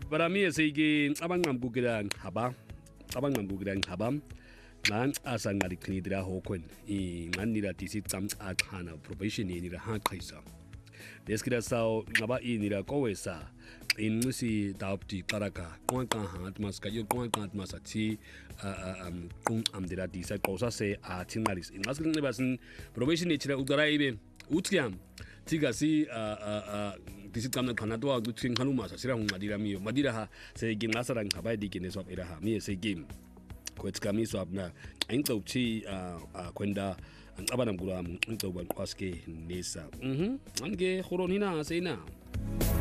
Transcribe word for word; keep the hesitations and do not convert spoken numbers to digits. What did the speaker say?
barami seyike abanqambukela ngaba abanqambukela ngaba ngan asangali khnidira hokwen I nganira tisicamxaxhana probation yini la haqhisa leskira saw ngaba inira kowesa inqisi dawpti qaraka qonqa hat maska yo qonqa masathi um qunqamdira tisa qosa se athingalis inqasinqibasin probation echira udara ibe uthiam tigasi disicamna khana to ukuthi ngikhaluma sasira ngadira miyo madira ha seyike ngasara ngaba dikene swap era ha miye seyike kwetsikamiswa abna ingcauthi kwenda ngicabana mkhulu wami ingcauba nqwaske nesa mhm ange khoroni na seyina